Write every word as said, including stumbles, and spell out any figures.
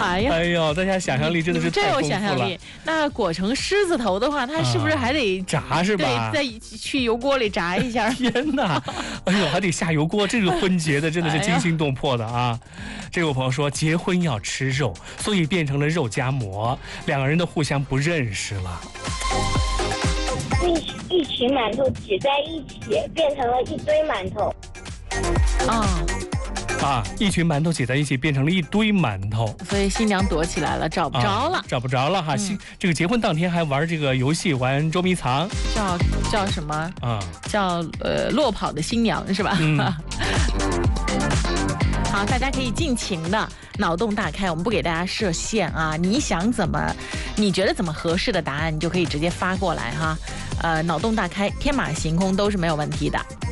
哎呀， 哎呦，大家想象力真的是太丰富了。 真有想象力。那裹成狮子头的话，它是不是还得、 啊、炸是吧？ 对，再去油锅里炸一下。 天哪！哎呦，还得下油锅，这个婚结的真的是惊心动魄的啊！哎、这位朋友说，结婚要吃肉，所以变成了肉夹馍，两个人都互相不认识了。 一一群馒头挤在一起，变成了一堆馒头。 啊。 啊！一群馒头挤在一起，变成了一堆馒头， 所以新娘躲起来了，找不着了， 啊、找不着了哈！新、嗯、这个结婚当天还玩这个游戏，玩捉迷藏， 叫叫什么啊？ 叫呃落跑的新娘是吧？ 嗯、 好，大家可以尽情的脑洞大开，我们不给大家设限啊！你想怎么，你觉得怎么合适的答案，你就可以直接发过来哈。呃，脑洞大开，天马行空都是没有问题的。